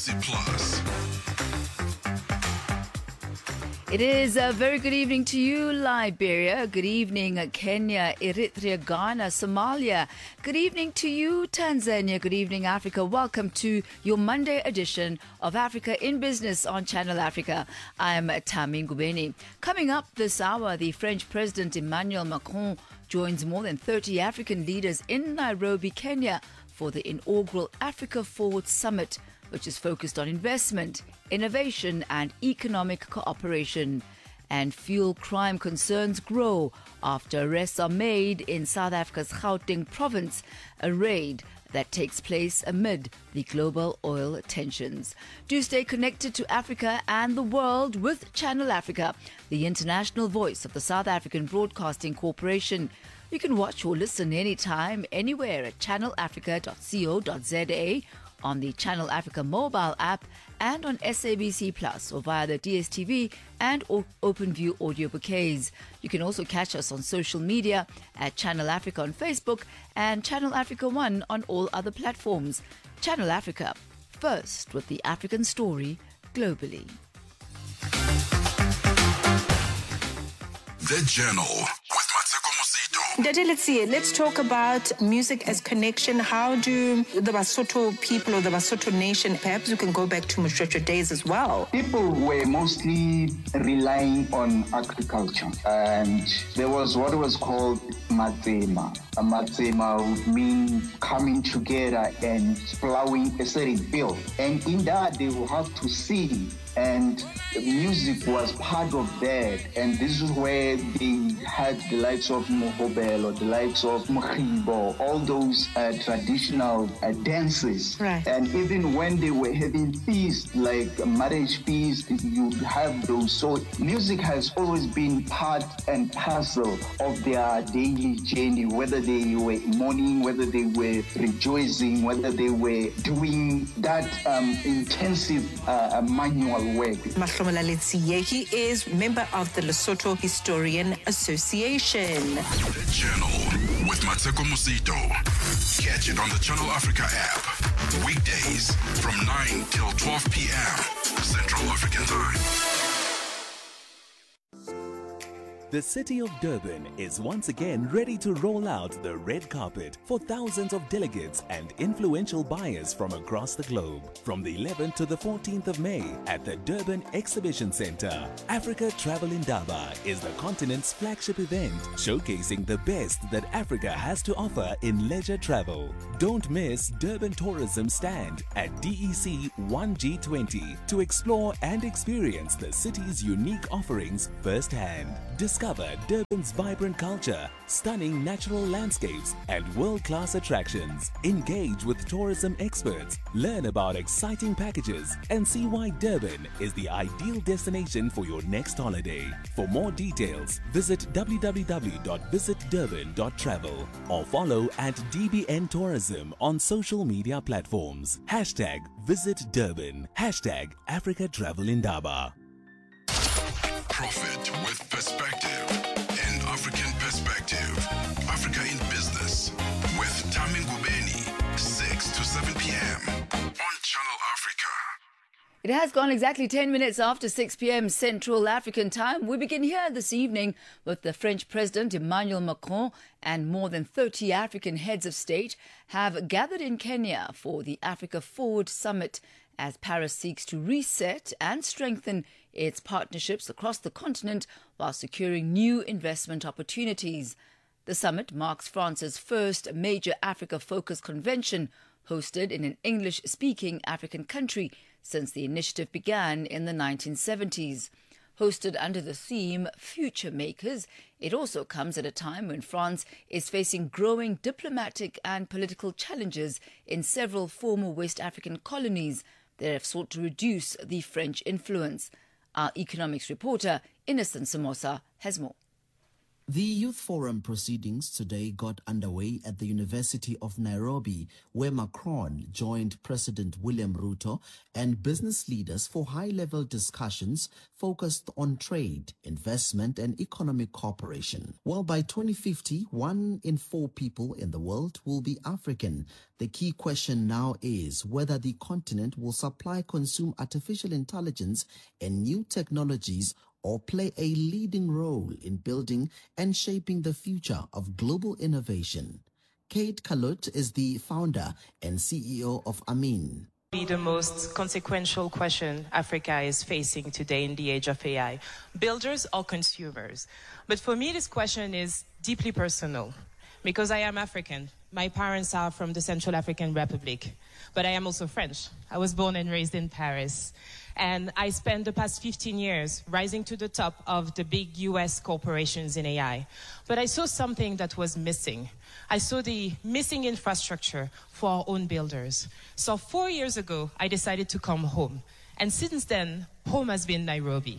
SABC Plus. It is a very good evening to you, Liberia. Good evening, Kenya, Eritrea, Ghana, Somalia. Good evening to you, Tanzania. Good evening, Africa. Welcome to your Monday edition of Africa in Business on Channel Africa. I'm Tami Ngubeni. Coming up this hour, the French President Emmanuel Macron joins more than 30 African leaders in Nairobi, Kenya, for the inaugural Africa Forward Summit, which is focused on investment, innovation and economic cooperation. And fuel crime concerns grow after arrests are made in South Africa's Gauteng province, a raid that takes place amid the global oil tensions. Do stay connected to Africa and the world with Channel Africa, the international voice of the South African Broadcasting Corporation. You can watch or listen anytime, anywhere at channelafrica.co.za, on the Channel Africa mobile app and on SABC Plus or via the DSTV and OpenView audio bouquets. You can also catch us on social media at Channel Africa on Facebook and Channel Africa One on all other platforms. Channel Africa, first with the African story globally. The Journal with Mateko Mosito. Dade, let's talk about music as connection. How do the Basotho people or the Basotho nation, perhaps we can go back to Moshoeshoe days as well. People were mostly relying on agriculture, and there was what was called matsema. A matsema would mean coming together and plowing a certain field, and in that they will have to sing, and music was part of that. And this is where they had the likes of Mohobelo, or the likes of Mokhibo, all those traditional dances. Right. And even when they were having feasts, like a marriage feast, you have those. So music has always been part and parcel of their daily journey, whether they were mourning, whether they were rejoicing, whether they were doing that intensive manual work. Mahlomola Letsiye, he is member of the Lesotho Historian Association. The Journal with Mateko Mosito. Catch it on the Channel Africa app. Weekdays from 9 till 12 p.m. Central African Time. The city of Durban is once again ready to roll out the red carpet for thousands of delegates and influential buyers from across the globe. From the 11th to the 14th of May at the Durban Exhibition Center, Africa Travel Indaba is the continent's flagship event, showcasing the best that Africa has to offer in leisure travel. Don't miss Durban Tourism Stand at DEC 1G20 to explore and experience the city's unique offerings firsthand. Discover Durban's vibrant culture, stunning natural landscapes, and world-class attractions. Engage with tourism experts, learn about exciting packages, and see why Durban is the ideal destination for your next holiday. For more details, visit www.visitdurban.travel or follow at DBN Tourism on social media platforms. Hashtag Visit Durban. Hashtag Africa Travel Indaba. Profit with perspective. An African perspective. Africa in Business with Tami Ngubeni, 6 to 7 p.m. on Channel Africa. It has gone exactly 10 minutes after 6 p.m. Central African Time. We begin here this evening with the French President Emmanuel Macron, and more than 30 African heads of state have gathered in Kenya for the Africa Forward Summit as Paris seeks to reset and strengthen its partnerships across the continent while securing new investment opportunities. The summit marks France's first major Africa-focused convention, hosted in an English-speaking African country since the initiative began in the 1970s. Hosted under the theme Future Makers, it also comes at a time when France is facing growing diplomatic and political challenges in several former West African colonies that have sought to reduce the French influence. Our economics reporter, Innocent Samosa, has more. The Youth Forum proceedings today got underway at the University of Nairobi, where Macron joined President William Ruto and business leaders for high-level discussions focused on trade, investment and economic cooperation. Well, by 2050, 1 in 4 people in the world will be African. The key question now is whether the continent will supply, consume artificial intelligence and new technologies or play a leading role in building and shaping the future of global innovation. Kate Kalut is the founder and CEO of Amin. The most consequential question Africa is facing today in the age of AI, builders or consumers? But for me, this question is deeply personal because I am African. My parents are from the Central African Republic, but I am also French. I was born and raised in Paris. And I spent the past 15 years rising to the top of the big US corporations in AI. But I saw something that was missing. I saw the missing infrastructure for our own builders. So 4 years ago, I decided to come home. And since then, home has been Nairobi.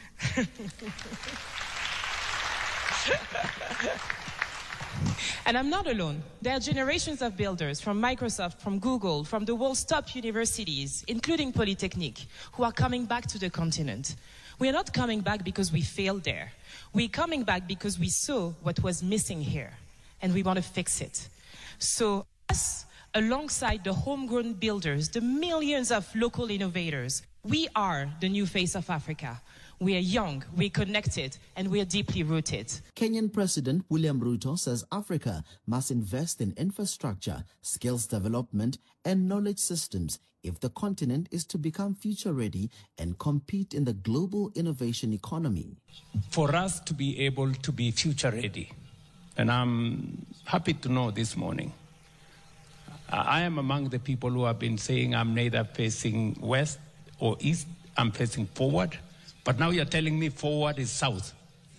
And I'm not alone. There are generations of builders from Microsoft, from Google, from the world's top universities, including Polytechnique, who are coming back to the continent. We are not coming back because we failed there. We're coming back because we saw what was missing here, and we want to fix it. So us, alongside the homegrown builders, the millions of local innovators, we are the new face of Africa. We are young, we're connected, and we are deeply rooted. Kenyan President William Ruto says Africa must invest in infrastructure, skills development, and knowledge systems if the continent is to become future-ready and compete in the global innovation economy. For us to be able to be future-ready, and I'm happy to know this morning, I am among the people who have been saying I'm neither facing west or east, I'm facing forward. But now you're telling me forward is south.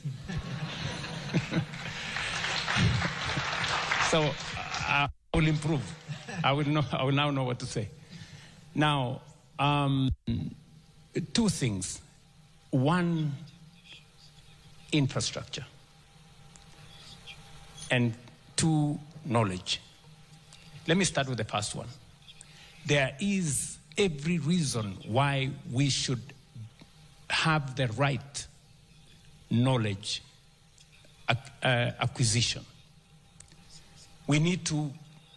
So I will improve. I will now know what to say. Now, 2 things. 1, infrastructure. And 2, knowledge. Let me start with the first one. There is every reason why we should have the right knowledge acquisition. We need to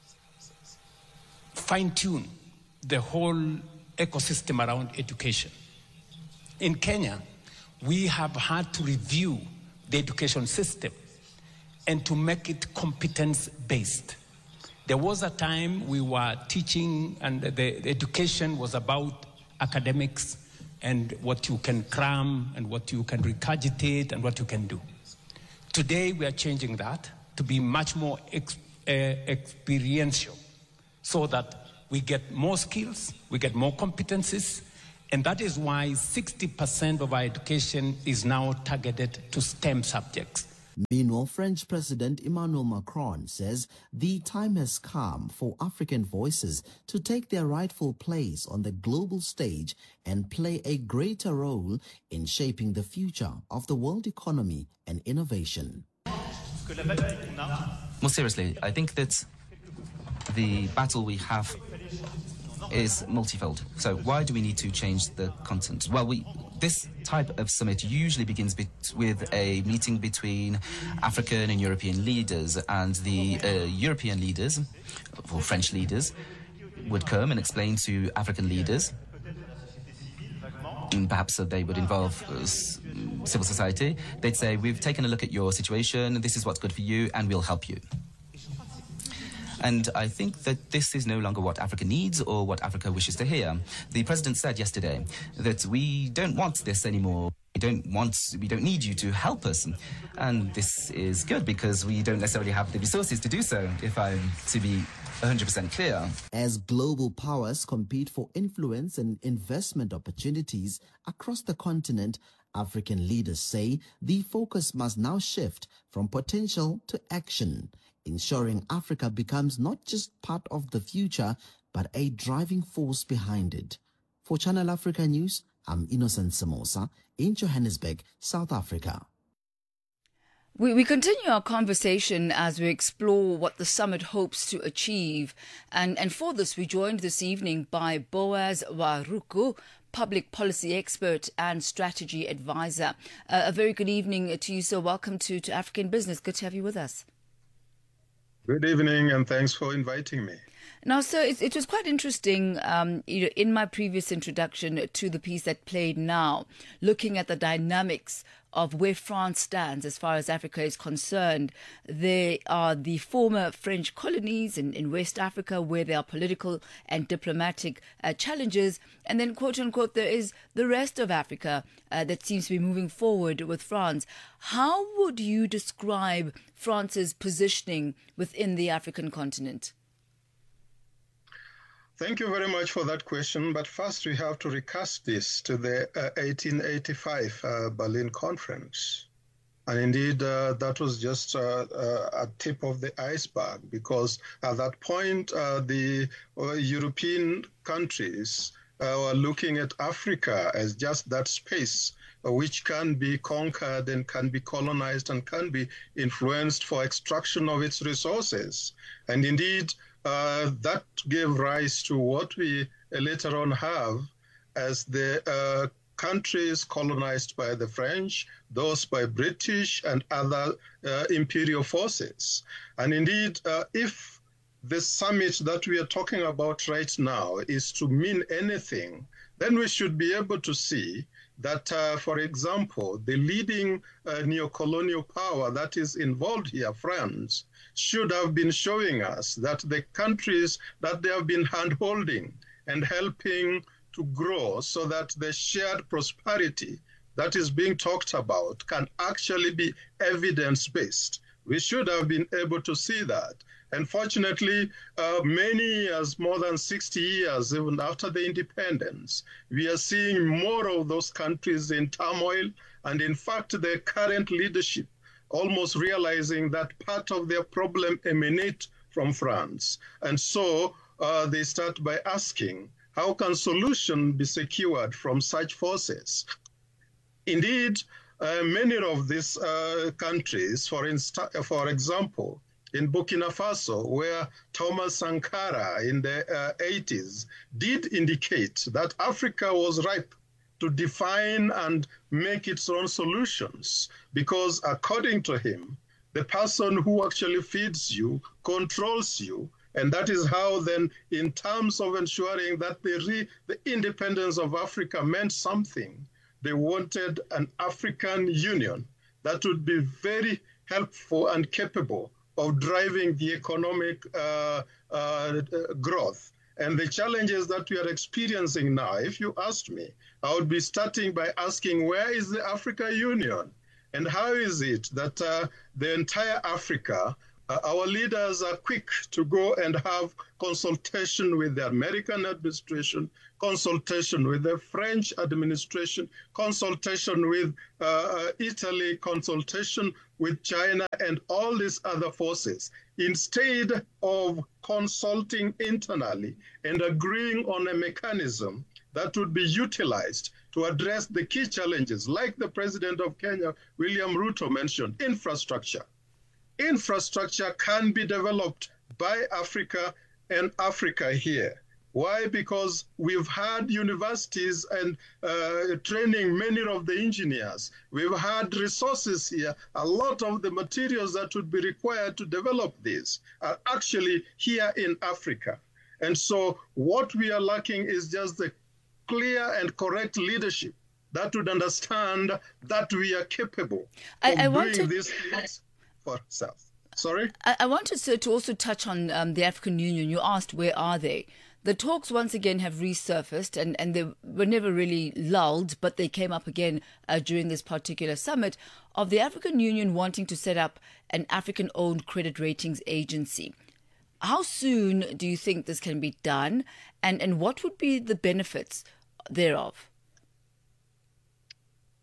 fine-tune the whole ecosystem around education. In Kenya, we have had to review the education system and to make it competence-based. There was a time we were teaching and the education was about academics and what you can cram and what you can regurgitate and what you can do. Today we are changing that to be much more experiential so that we get more skills, we get more competencies, and that is why 60% of our education is now targeted to STEM subjects. Meanwhile, French President Emmanuel Macron says the time has come for African voices to take their rightful place on the global stage and play a greater role in shaping the future of the world economy and innovation. More seriously, I think that the battle we have is multifold. So why do we need to change the content? Well, this type of summit usually begins with a meeting between African and European leaders, and the European leaders, or French leaders, would come and explain to African leaders, and perhaps they would involve civil society. They'd say, we've taken a look at your situation, this is what's good for you, and we'll help you. And I think that this is no longer what Africa needs or what Africa wishes to hear. The president said yesterday that we don't want this anymore. We don't need you to help us. And this is good because we don't necessarily have the resources to do so, if I'm to be 100% clear. As global powers compete for influence and investment opportunities across the continent, African leaders say the focus must now shift from potential to action, ensuring Africa becomes not just part of the future, but a driving force behind it. For Channel Africa News, I'm Innocent Samosa in Johannesburg, South Africa. We continue our conversation as we explore what the summit hopes to achieve. And for this, we joined this evening by Boaz Waruku, public policy expert and strategy advisor. A very good evening to you, sir. Welcome to African Business. Good to have you with us. Good evening, and thanks for inviting me. Now, sir, it was quite interesting, in my previous introduction to the piece that played now, looking at the dynamics of where France stands as far as Africa is concerned. There are the former French colonies in West Africa where there are political and diplomatic challenges. And then, quote unquote, there is the rest of Africa that seems to be moving forward with France. How would you describe France's positioning within the African continent? Thank you very much for that question. But first, we have to recast this to the 1885 Berlin Conference. And indeed, that was just a tip of the iceberg, because at that point, the European countries were looking at Africa as just that space which can be conquered and can be colonized and can be influenced for extraction of its resources. And indeed, that gave rise to what we later on have as the countries colonized by the French, those by British and other imperial forces. And indeed, if the summit that we are talking about right now is to mean anything, then we should be able to see that, for example, the leading neo-colonial power that is involved here, France, should have been showing us that the countries that they have been hand-holding and helping to grow so that the shared prosperity that is being talked about can actually be evidence-based. We should have been able to see that. Unfortunately, many years, more than 60 years, even after the independence, we are seeing more of those countries in turmoil. And in fact, the current leadership almost realizing that part of their problem emanate from France. And so they start by asking, how can solution be secured from such forces? Indeed, many of these countries, for example, in Burkina Faso, where Thomas Sankara in the 80s did indicate that Africa was ripe to define and make its own solutions, because according to him, the person who actually feeds you controls you. And that is how then, in terms of ensuring that the independence of Africa meant something, they wanted an African Union that would be very helpful and capable of driving the economic growth. And the challenges that we are experiencing now, if you asked me, I would be starting by asking, where is the African Union? And how is it that the entire Africa, our leaders are quick to go and have consultation with the American administration, consultation with the French administration, consultation with Italy, consultation with China and all these other forces, instead of consulting internally and agreeing on a mechanism that would be utilized to address the key challenges, like the President of Kenya, William Ruto, mentioned, infrastructure. Infrastructure can be developed by Africa and Africa here. Why? Because we've had universities and training many of the engineers. We've had resources here. A lot of the materials that would be required to develop this are actually here in Africa. And so what we are lacking is just the clear and correct leadership that would understand that we are capable of doing these things for ourselves. Sorry? I wanted, sir, to also touch on the African Union. You asked, where are they? The talks once again have resurfaced, and they were never really lulled, but they came up again during this particular summit, of the African Union wanting to set up an African-owned credit ratings agency. How soon do you think this can be done, and what would be the benefits thereof?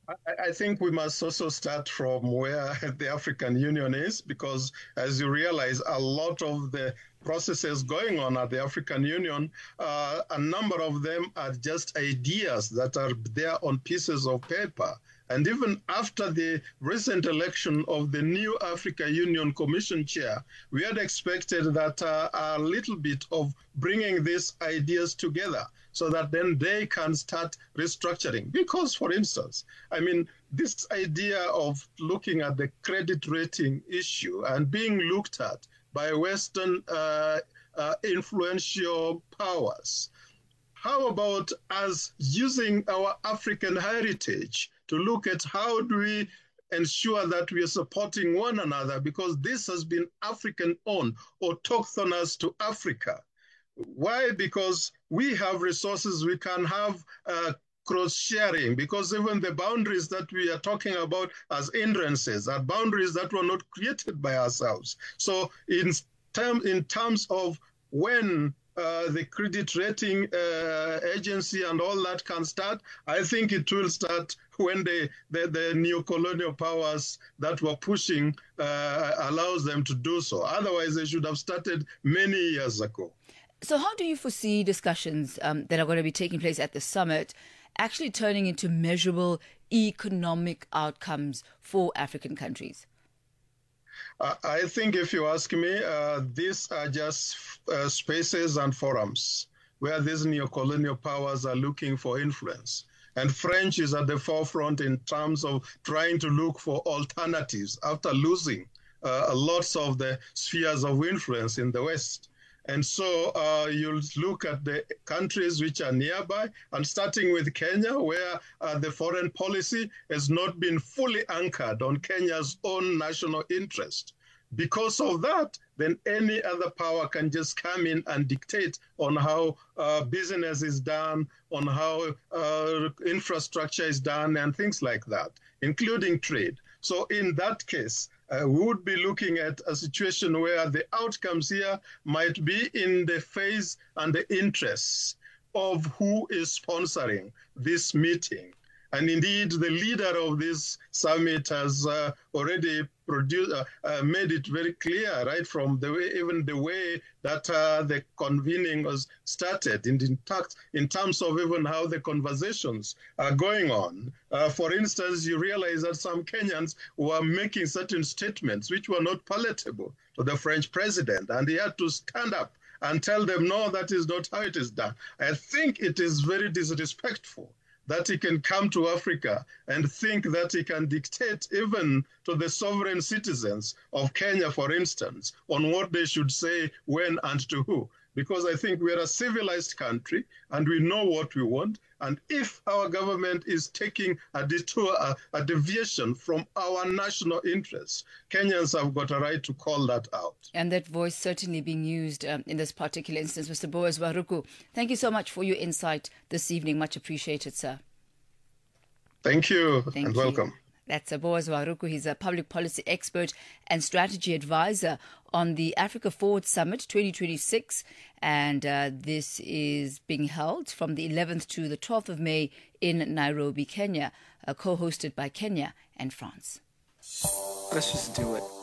I think we must also start from where the African Union is, because as you realize, a lot of the processes going on at the African Union, a number of them are just ideas that are there on pieces of paper. And even after the recent election of the new Africa Union Commission chair, we had expected that a little bit of bringing these ideas together so that then they can start restructuring. Because, for instance, I mean, this idea of looking at the credit rating issue and being looked at by Western influential powers, how about us using our African heritage to look at how do we ensure that we are supporting one another, because this has been African-owned, autochthonous to Africa. Why? Because we have resources, we can have cross-sharing, because even the boundaries that we are talking about as hindrances are boundaries that were not created by ourselves. So in terms of when the credit rating agency and all that can start, I think it will start when the neo-colonial powers that were pushing allows them to do so. Otherwise, they should have started many years ago. So how do you foresee discussions that are going to be taking place at the summit actually turning into measurable economic outcomes for African countries? I think if you ask me, these are just spaces and forums where these neo-colonial powers are looking for influence. And French is at the forefront in terms of trying to look for alternatives after losing lots of the spheres of influence in the West. And so you'll look at the countries which are nearby, and starting with Kenya, where the foreign policy has not been fully anchored on Kenya's own national interest. Because of that, then any other power can just come in and dictate on how business is done, on how infrastructure is done, and things like that, including trade. So in that case, we would be looking at a situation where the outcomes here might be in the phase and the interests of who is sponsoring this meeting. And indeed, the leader of this summit has already made it very clear, right from the way, even the way that the convening was started, in terms of even how the conversations are going on. For instance, you realize that some Kenyans were making certain statements which were not palatable to the French president, and he had to stand up and tell them, no, that is not how it is done. I think it is very disrespectful that he can come to Africa and think that he can dictate even to the sovereign citizens of Kenya, for instance, on what they should say, when, and to who. Because I think we're a civilized country and we know what we want. And if our government is taking a detour, a deviation from our national interests, Kenyans have got a right to call that out. And that voice certainly being used in this particular instance. Mr. Boaz Waruku, thank you so much for your insight this evening. Much appreciated, sir. Thank you, and welcome. That's Boaz Waruku. He's a public policy expert and strategy advisor on the Africa Forward Summit 2026. And this is being held from the 11th to the 12th of May in Nairobi, Kenya, co-hosted by Kenya and France. Let's just do it.